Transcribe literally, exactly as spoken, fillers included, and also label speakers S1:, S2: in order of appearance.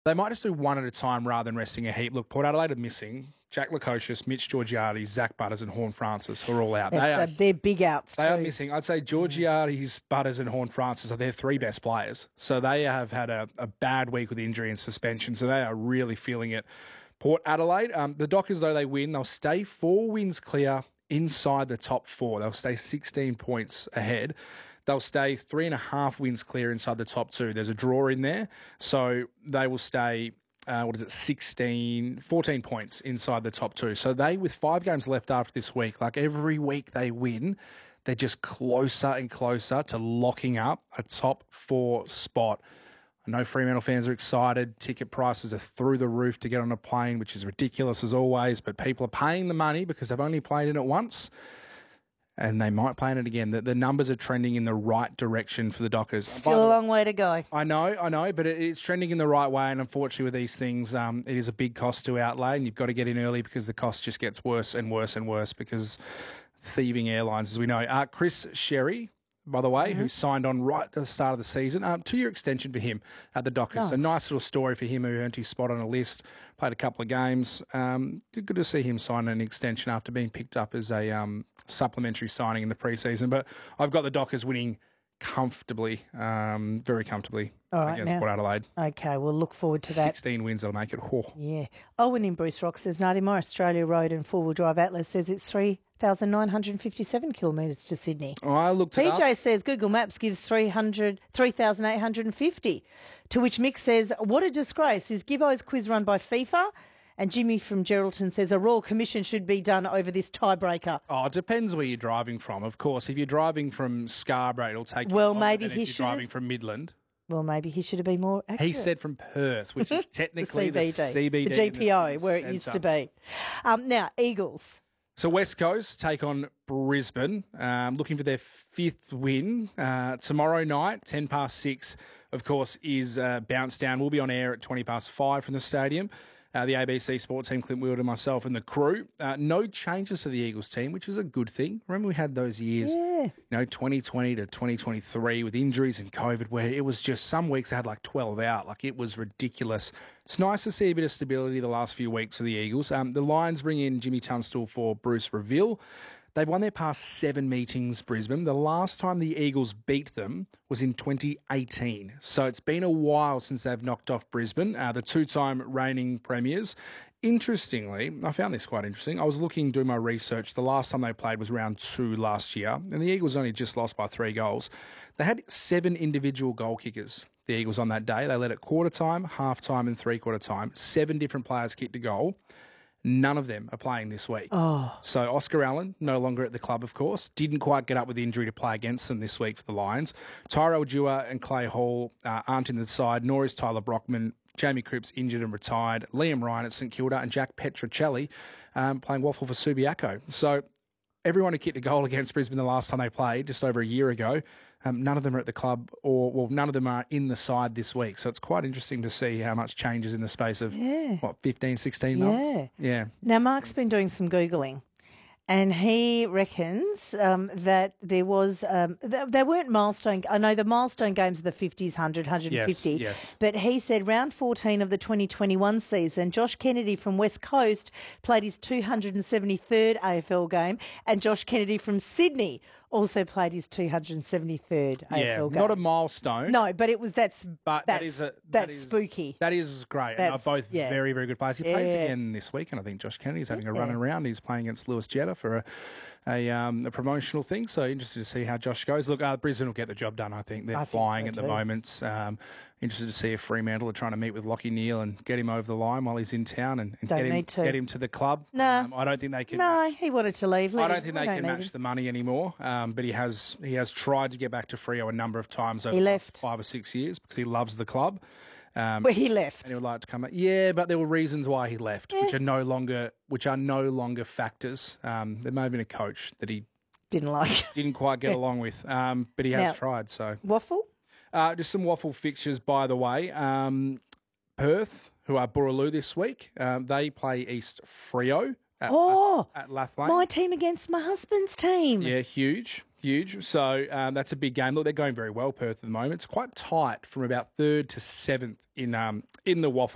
S1: They might just do one at a time rather than resting a heap. Look, Port Adelaide are missing Jack Lukosius, Mitch Georgiades, Zach Butters and Horn Francis, who are all out. They
S2: It's,
S1: are,
S2: uh, they're big outs
S1: they
S2: too.
S1: are missing. I'd say Georgiades, Butters and Horn Francis are their three best players. So they have had a, a bad week with injury and suspension, so they are really feeling it. Port Adelaide, um, the Dockers, though they win, they'll stay four wins clear inside the top four. They'll stay sixteen points ahead. They'll stay three and a half wins clear inside the top two. There's a draw in there. So they will stay, uh, what is it, sixteen, fourteen points inside the top two. So they, with five games left after this week, like every week they win, they're just closer and closer to locking up a top four spot. I know Fremantle fans are excited. Ticket prices are through the roof to get on a plane, which is ridiculous as always, but people are paying the money because they've only played in it once. And they might play in it again. The, the numbers are trending in the right direction for the Dockers.
S2: Still a long way to go.
S1: I know, I know, but it, it's trending in the right way. And unfortunately with these things, um, it is a big cost to outlay and you've got to get in early because the cost just gets worse and worse and worse because thieving airlines, as we know. Uh, Chris Sherry, by the way, mm-hmm. who signed on right at the start of the season. Um, two-year extension for him at the Dockers.
S2: Nice.
S1: A nice little story for him who earned his spot on a list, played a couple of games. Um, good, good to see him sign an extension after being picked up as a um, supplementary signing in the preseason. But I've got the Dockers winning comfortably, um, very comfortably
S2: All right,
S1: against
S2: now,
S1: Port Adelaide.
S2: Okay, we'll look forward to that.
S1: sixteen wins, they'll make it. Oh.
S2: Yeah. Owen in Bruce Rock says, Nardi, my Australia Road and four-wheel drive Atlas says it's three thousand nine hundred fifty-seven kilometres to Sydney.
S1: Oh, I looked it
S2: P J
S1: up.
S2: says Google Maps gives three hundred, three thousand eight hundred fifty. To which Mick says, what a disgrace. Is Gibbo's quiz run by FIFA? And Jimmy from Geraldton says a Royal Commission should be done over this tiebreaker.
S1: Oh, it depends where you're driving from. Of course, if you're driving from Scarborough, it'll take you
S2: Well,
S1: longer
S2: maybe
S1: than
S2: he
S1: if you're
S2: should
S1: driving
S2: have.
S1: from Midland.
S2: Well, maybe he should have been more accurate.
S1: He said from Perth, which is technically
S2: the
S1: the
S2: C B D,
S1: C B D.
S2: the G P O,
S1: in the
S2: where it used
S1: centre.
S2: to be. Um, now, Eagles.
S1: So West Coast take on Brisbane, um, looking for their fifth win. Uh, tomorrow night, ten past six, of course, is uh, Bounce Down. We'll be on air at twenty past five from the stadium. Uh, the A B C Sports team, Clint Wield and myself and the crew. Uh, no changes to the Eagles team, which is a good thing. Remember we had those years,
S2: Yeah.
S1: you know, twenty twenty to twenty twenty-three with injuries and COVID where it was just some weeks they had like twelve out. Like it was ridiculous. It's nice to see a bit of stability the last few weeks for the Eagles. Um, the Lions bring in Jimmy Tunstall for Bruce Reville. They've won their past seven meetings, Brisbane. The last time the Eagles beat them was in twenty eighteen. So it's been a while since they've knocked off Brisbane, uh, the two-time reigning premiers. Interestingly, I found this quite interesting. I was looking, doing my research. The last time they played was round two last year, and the Eagles only just lost by three goals. They had seven individual goal kickers, the Eagles, on that day. They led at quarter time, half time, and three-quarter time. Seven different players kicked a goal. None of them are playing this week.
S2: Oh.
S1: So Oscar Allen, no longer at the club, of course, didn't quite get up with injury to play against them this week for the Lions. Tyrell Dewar and Clay Hall uh, aren't in the side, nor is Tyler Brockman. Jamie Cripps injured and retired. Liam Ryan at St Kilda and Jack Petrocelli um, playing waffle for Subiaco. So everyone who kicked a goal against Brisbane the last time they played, just over a year ago, um, none of them are at the club or, well, none of them are in the side this week. So it's quite interesting to see how much changes in the space of,
S2: Yeah.
S1: what, fifteen, sixteen
S2: Yeah.
S1: months? Yeah.
S2: Now, Mark's been doing some Googling. And he reckons um, that there was, um, th- they weren't milestone, I know the milestone games are the fifties, one hundred, one hundred fifty.
S1: Yes, yes.
S2: But he said round fourteen of the twenty twenty-one season, Josh Kennedy from West Coast played his two hundred seventy-third A F L game, and Josh Kennedy from Sydney also played his two hundred seventy-third A F L
S1: Yeah,
S2: game.
S1: not a milestone.
S2: No, but it was, that's,
S1: But
S2: that's,
S1: that is a, that
S2: that's
S1: is-
S2: spooky.
S1: That is great. And they're
S2: That's-
S1: both
S2: yeah.
S1: very, very good players. He plays
S2: Yeah.
S1: again this weekend, I think. Josh Kennedy's having a
S2: Yeah.
S1: run around. He's playing against Lewis Jetta for a a, um, a promotional thing. So interested to see how Josh goes. Look, uh, Brisbane will get the job done, I think. They're
S2: I think
S1: flying
S2: so
S1: at the
S2: too.
S1: moment. Um, interested to see if Fremantle are trying to meet with Lockie Neal and get him over the line while he's in town and, and
S2: Don't
S1: get, him,
S2: need to.
S1: get him to the club.
S2: No.
S1: Um, I don't think they can.
S2: No,
S1: match-
S2: he wanted to leave.
S1: I
S2: Let
S1: don't
S2: him-
S1: think
S2: we
S1: they
S2: don't
S1: can
S2: need
S1: match
S2: him.
S1: the money anymore. Um, but he has he has tried to get back to Freo a number of times over
S2: He
S1: the last
S2: left.
S1: five or six years because he loves the club. Um,
S2: But he left.
S1: and he would like to come. Yeah, but there were reasons why he left, which are no longer which are no longer factors. Um, there may have been a coach that he
S2: Didn't like.
S1: didn't quite get along with, um, but he has
S2: Now-
S1: tried. So
S2: Waffle?
S1: uh, just some waffle fixtures, by the way. Um, Perth, who are Boorloo this week, um, they play East Freo at,
S2: Oh,
S1: at Lathwaite.
S2: my team against my husband's team.
S1: Yeah, huge, huge. So um, that's a big game. Look, they're going very well, Perth, at the moment. It's quite tight from about third to seventh in um, in the waffle.